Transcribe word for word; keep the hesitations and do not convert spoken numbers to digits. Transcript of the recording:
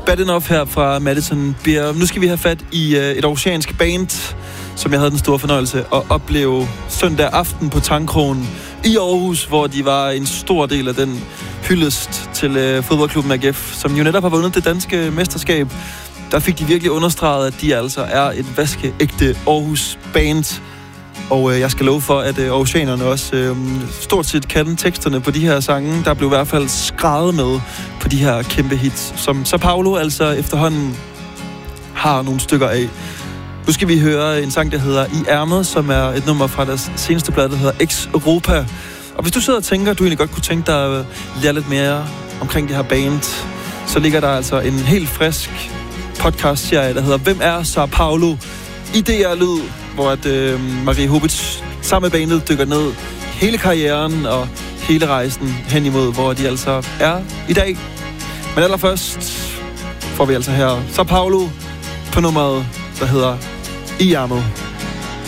Bad Enough her fra Madison Beer. Nu skal vi have fat i øh, et oceansk band, som jeg havde den store fornøjelse at opleve søndag aften på Tangkrogen i Aarhus, hvor de var en stor del af den hyldest til øh, fodboldklubben A G F, som jo netop har vundet det danske mesterskab. Der fik de virkelig understreget, at de altså er et vaskeægte Aarhus band. Og øh, jeg skal love for, at øh, oceanerne også øh, stort set kan teksterne på de her sange. Der blev i hvert fald skrevet med på de her kæmpe hits, som São Paulo altså efterhånden har nogle stykker af. Nu skal vi høre en sang, der hedder I Ærmet, som er et nummer fra deres seneste plade, der hedder Ex Europa. Og hvis du sidder og tænker, at du egentlig godt kunne tænke dig at lære lidt mere omkring det her band, så ligger der altså en helt frisk podcast-serie, der hedder Hvem er São Paulo? I D R Lyd, hvor at, øh, Marie Hubitz sammen med bandet dykker ned hele karrieren og hele rejsen hen imod, hvor de altså er i dag. Men allerførst får vi altså her São Paulo på nummeret, der hedder I Ærmet.